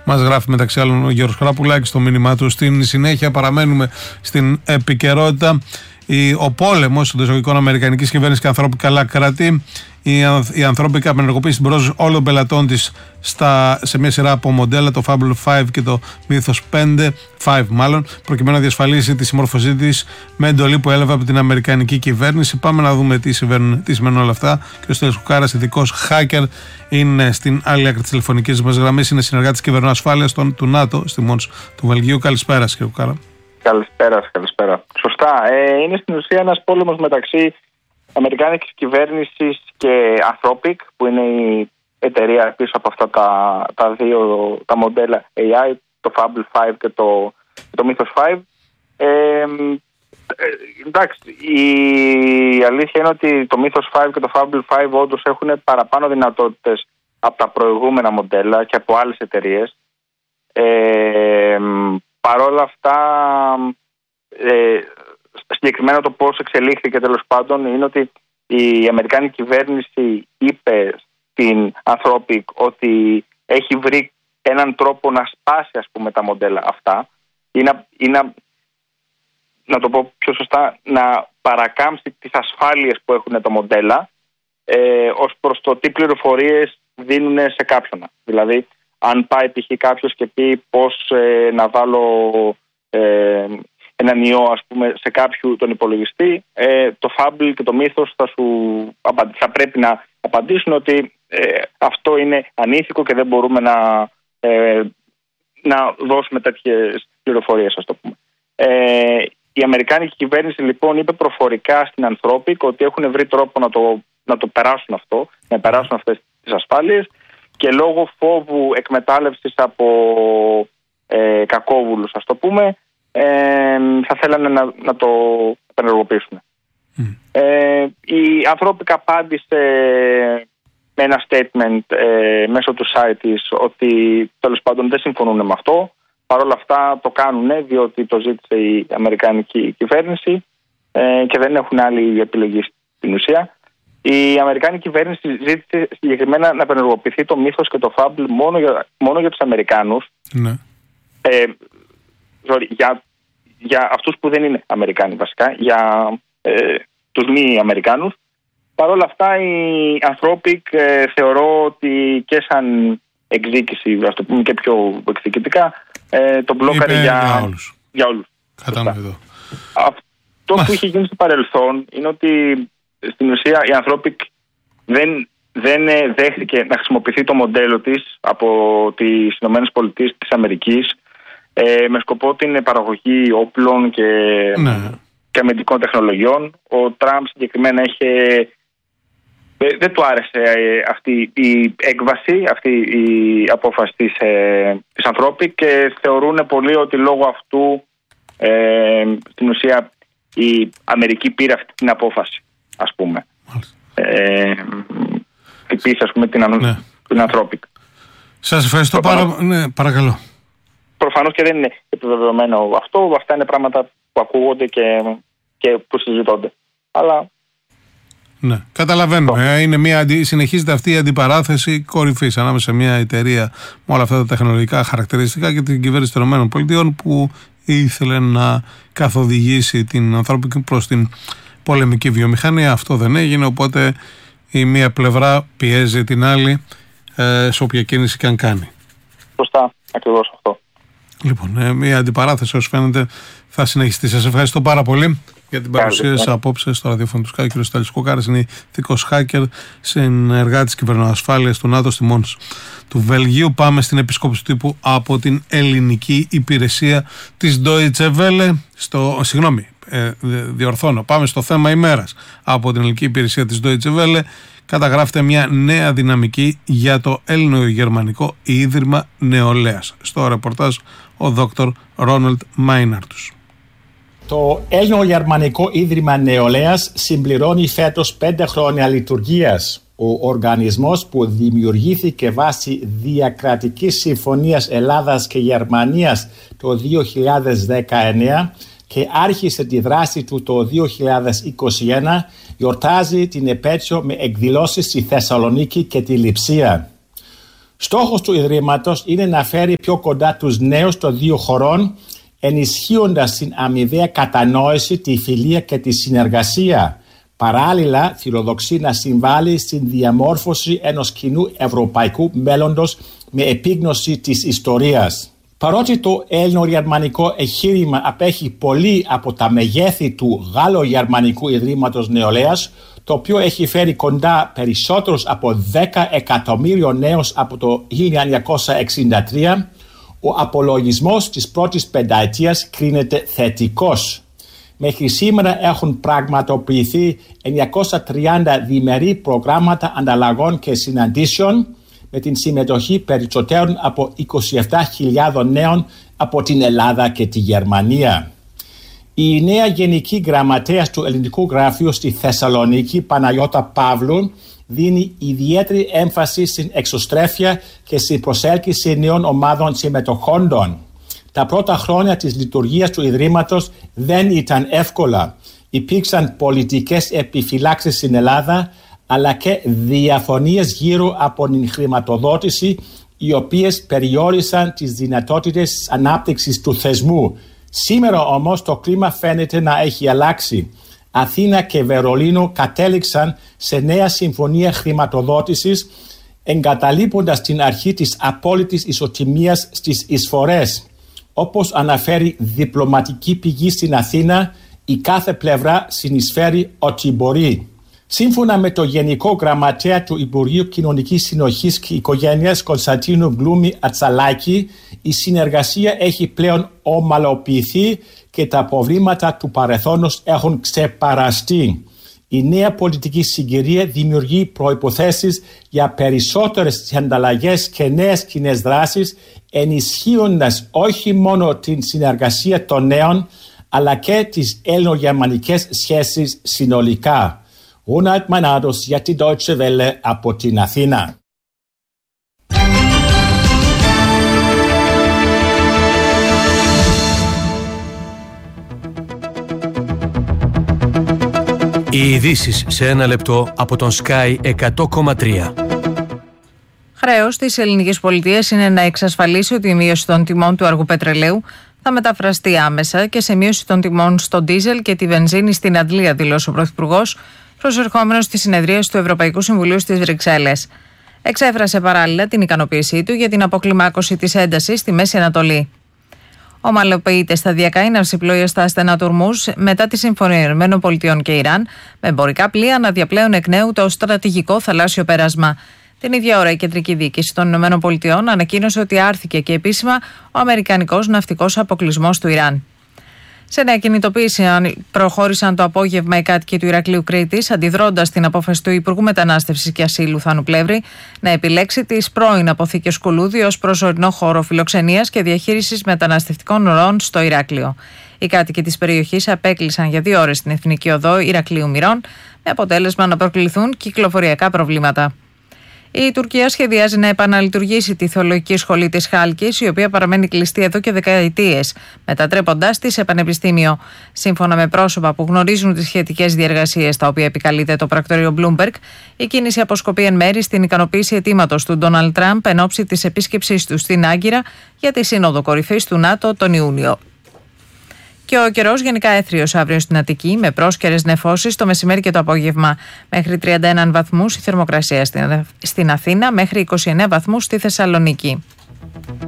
Μας γράφει μεταξύ άλλων ο Γιώργος Χαραπουλάκης στο μήνυμά του. Στην συνέχεια παραμένουμε στην επικαιρότητα. Ο πόλεμος των εισαγωγικών αμερικανικής κυβέρνησης και ανθρώπου καλά κρατεί. Η ανθρώπικα απενεργοποίηση την πρόσβαση όλων των πελατών της σε μια σειρά από μοντέλα, το Fable 5 και το Mythos 5 μάλλον, προκειμένου να διασφαλίσει τη συμμόρφωσή της με εντολή που έλαβε από την αμερικανική κυβέρνηση. Πάμε να δούμε τι σημαίνουν όλα αυτά. Και ο Στέλιος Κουκάρας, ειδικός hacker, είναι στην άλλη άκρη της τηλεφωνικής μας γραμμής. Είναι συνεργάτης κυβερνοασφάλειας του ΝΑΤΟ, στη Μόνς του Βελγίου. Καλησπέρα, κύριε Κουκάρα. Καλησπέρα. Σωστά. Είναι στην ουσία ένας πόλεμος μεταξύ αμερικάνικης κυβέρνησης και Anthropic, που είναι η εταιρεία πίσω από αυτά τα μοντέλα AI, το Fable 5 και το Mythos 5. Εντάξει, η αλήθεια είναι ότι το Mythos 5 και το Fable 5 όντως έχουν παραπάνω δυνατότητες από τα προηγούμενα μοντέλα και από άλλες εταιρείες. Παρόλα αυτά, συγκεκριμένα το πώς εξελίχθηκε τέλος πάντων είναι ότι η αμερικάνικη κυβέρνηση είπε στην Anthropic ότι έχει βρει έναν τρόπο να σπάσει, ας πούμε, τα μοντέλα αυτά ή να το πω πιο σωστά, να παρακάμψει τις ασφάλειες που έχουν τα μοντέλα ως προς το τι πληροφορίες δίνουν σε κάποιον. Δηλαδή, αν πάει π.χ. κάποιος και πει πώς να βάλω έναν ιό, ας πούμε, σε κάποιου τον υπολογιστή, το Fable και το Mythos θα πρέπει να απαντήσουν ότι αυτό είναι ανήθικο και δεν μπορούμε να δώσουμε τέτοιες πληροφορίες, ας το πούμε. Η αμερικάνικη κυβέρνηση λοιπόν είπε προφορικά στην Anthropic ότι έχουν βρει τρόπο να το περάσουν αυτό, να περάσουν αυτές τις ασφάλειες, και λόγω φόβου εκμετάλλευσης από κακόβουλους, ας το πούμε, θα θέλανε να το απενεργοποιήσουν. Η Anthropic απάντησε με ένα statement μέσω του site της ότι τέλος πάντων δεν συμφωνούν με αυτό. Παρ' όλα αυτά το κάνουν διότι το ζήτησε η αμερικανική κυβέρνηση και δεν έχουν άλλη επιλογή στην ουσία. Η αμερικάνικη κυβέρνηση ζήτησε συγκεκριμένα να απενεργοποιηθεί το Mythos και το Fable μόνο για τους Αμερικάνους. Ναι. Για αυτούς που δεν είναι Αμερικάνοι βασικά, για τους μη Αμερικάνους. Παρ' όλα αυτά η Anthropic θεωρώ ότι και σαν εκδίκηση, ας το πούμε και πιο εκδικητικά, το μπλόκαρε για όλους. Κατάλαβα εδώ. Αυτό που είχε γίνει στο παρελθόν είναι ότι στην ουσία η Anthropic δεν δέχτηκε να χρησιμοποιηθεί το μοντέλο της από τις ΗΠΑ της Αμερικής με σκοπό την παραγωγή όπλων και αμυντικών τεχνολογιών. Ο Τραμπ συγκεκριμένα δεν του άρεσε αυτή η έκβαση, αυτή η απόφαση της Anthropic, και θεωρούν πολλοί ότι λόγω αυτού στην ουσία η Αμερική πήρε αυτή την απόφαση, ας πούμε. Επίσης, ας πούμε, την Anthropic. Σας ευχαριστώ πάρα πολύ. Ναι, παρακαλώ. Προφανώς και δεν είναι επιβεβαιωμένο αυτό. Αυτά είναι πράγματα που ακούγονται και που συζητώνται. Αλλά... Ναι, καταλαβαίνω. Συνεχίζεται αυτή η αντιπαράθεση κορυφής ανάμεσα σε μια εταιρεία με όλα αυτά τα τεχνολογικά χαρακτηριστικά και την κυβέρνηση των ΗΠΑ που ήθελε να καθοδηγήσει την ανθρώπινη προς την πολεμική βιομηχανία. Αυτό δεν έγινε, οπότε η μία πλευρά πιέζει την άλλη σε όποια κίνηση και αν κάνει. Σωστά, ακριβώς αυτό. Λοιπόν, μια αντιπαράθεση όσο φαίνεται θα συνεχιστεί. Σας ευχαριστώ πάρα πολύ για την παρουσία σας απόψε στο ραδιόφωνο του Sky. Ο κ. Στέλιος Κουκάρας είναι ηθικός hacker, συνεργάτης κυβερνοασφάλειας του ΝΑΤΟ στη Μόνς του Βελγίου. Πάμε στην επισκόπηση του τύπου από την ελληνική υπηρεσία της Deutsche Welle. Διορθώνω. Πάμε στο θέμα ημέρας. Από την ελληνική υπηρεσία της Deutsche Welle καταγράφεται μια νέα δυναμική για το Έλληνο-Γερμανικό Ίδρυμα Νεολαίας. Στο ρεπορτάζ ο Δόκτωρ Ρόναλντ Μάιναρτους. Το Έλληνο-Γερμανικό Ίδρυμα Νεολαίας συμπληρώνει φέτος 5 χρόνια λειτουργίας. Ο οργανισμός, που δημιουργήθηκε βάσει διακρατικής συμφωνίας Ελλάδας και Γερμανίας το 2019 και άρχισε τη δράση του το 2021, γιορτάζει την επέτειο με εκδηλώσεις στη Θεσσαλονίκη και τη Λειψία. Στόχος του Ιδρύματος είναι να φέρει πιο κοντά τους νέους των δύο χωρών, ενισχύοντας την αμοιβαία κατανόηση, τη φιλία και τη συνεργασία. Παράλληλα, φιλοδοξεί να συμβάλλει στην διαμόρφωση ενός κοινού ευρωπαϊκού μέλλοντος με επίγνωση της ιστορίας. Παρότι το Έλληνο-Γερμανικό εγχείρημα απέχει πολύ από τα μεγέθη του Γάλλο-Γερμανικού Ιδρύματος Νεολαίας, το οποίο έχει φέρει κοντά περισσότερους από 10 εκατομμύριων νέους από το 1963, ο απολογισμός της πρώτης πενταετίας κρίνεται θετικός. Μέχρι σήμερα έχουν πραγματοποιηθεί 930 διμερεί προγράμματα ανταλλαγών και συναντήσεων με την συμμετοχή περισσότερων από 27.000 νέων από την Ελλάδα και τη Γερμανία. Η νέα Γενική Γραμματέας του Ελληνικού Γραφείου στη Θεσσαλονίκη, Παναγιώτα Παύλου, δίνει ιδιαίτερη έμφαση στην εξωστρέφεια και στην προσέλκυση νέων ομάδων συμμετοχόντων. Τα πρώτα χρόνια της λειτουργίας του Ιδρύματος δεν ήταν εύκολα. Υπήρξαν πολιτικές επιφυλάξεις στην Ελλάδα, αλλά και διαφωνίες γύρω από την χρηματοδότηση, οι οποίες περιόρισαν τις δυνατότητες ανάπτυξης του θεσμού. Σήμερα όμως το κλίμα φαίνεται να έχει αλλάξει. Αθήνα και Βερολίνο κατέληξαν σε νέα συμφωνία χρηματοδότησης, εγκαταλείποντας την αρχή της απόλυτης ισοτιμίας στις εισφορές. Όπως αναφέρει διπλωματική πηγή στην Αθήνα, η κάθε πλευρά συνεισφέρει ό,τι μπορεί. Σύμφωνα με το Γενικό Γραμματέα του Υπουργείου Κοινωνικής Συνοχής και Οικογένειας, Κωνσταντίνου Μπλούμη Ατσαλάκη, η συνεργασία έχει πλέον ομαλοποιηθεί και τα προβλήματα του παρελθόντος έχουν ξεπεραστεί. Η νέα πολιτική συγκυρία δημιουργεί προϋποθέσεις για περισσότερες ανταλλαγές και νέες κοινές δράσεις, ενισχύοντας όχι μόνο την συνεργασία των νέων, αλλά και τις ελληνογερμανικές σχέσεις συνολικά. Ronald Manados για τη Deutsche Welle από την Αθήνα. Οι ειδήσεις σε ένα λεπτό από τον Sky 100,3. Χρέος της ελληνικής πολιτείας είναι να εξασφαλίσει ότι η μείωση των τιμών του αργού πετρελαίου θα μεταφραστεί άμεσα και σε μείωση των τιμών στο ντίζελ και τη βενζίνη στην Αντλία, δηλώσει ο Πρωθυπουργός, προσερχόμενος στη συνεδρίαση του Ευρωπαϊκού Συμβουλίου στις Βρυξέλλες. Εξέφρασε παράλληλα την ικανοποίησή του για την αποκλιμάκωση της έντασης στη Μέση Ανατολή. Ομαλοποιείται σταδιακά η ναυσιπλοεία στα στενά του Ορμούζ μετά τη συμφωνία ΗΠΑ και Ιράν, με εμπορικά πλοία να διαπλέουν εκ νέου το στρατηγικό θαλάσσιο πέρασμα. Την ίδια ώρα, η Κεντρική Διοίκηση των ΗΠΑ ανακοίνωσε ότι άρθηκε και επίσημα ο αμερικανικός ναυτικός αποκλεισμός του Ιράν. Σε νέα κινητοποίηση προχώρησαν το απόγευμα οι κάτοικοι του Ηρακλείου Κρήτης, αντιδρώντας στην απόφαση του Υπουργού Μετανάστευσης και Ασύλου Θάνου Πλεύρη να επιλέξει τις πρώην αποθήκες Κουλούδη ως προσωρινό χώρο φιλοξενίας και διαχείρισης μεταναστευτικών ροών στο Ηράκλειο. Οι κάτοικοι της περιοχής απέκλεισαν για 2 ώρες την Εθνική Οδό Ηρακλείου Μυρών, με αποτέλεσμα να προκληθούν κυκλοφοριακά προβλήματα. Η Τουρκία σχεδιάζει να επαναλειτουργήσει τη θεολογική σχολή της Χάλκης, η οποία παραμένει κλειστή εδώ και δεκαετίες, μετατρέποντάς τη σε πανεπιστήμιο. Σύμφωνα με πρόσωπα που γνωρίζουν τις σχετικές διεργασίες, τα οποία επικαλείται το πρακτορείο Bloomberg, η κίνηση αποσκοπεί εν μέρη στην ικανοποίηση αιτήματος του Ντόναλντ Τραμπ εν ώψη της επίσκεψής του στην Άγκυρα για τη Σύνοδο Κορυφής του ΝΑΤΟ τον Ιούνιο. Και ο καιρός γενικά έθριος αύριο στην Αττική, με πρόσκαιρες νεφώσεις το μεσημέρι και το απόγευμα. Μέχρι 31 βαθμούς η θερμοκρασία στην Αθήνα, μέχρι 29 βαθμούς στη Θεσσαλονίκη.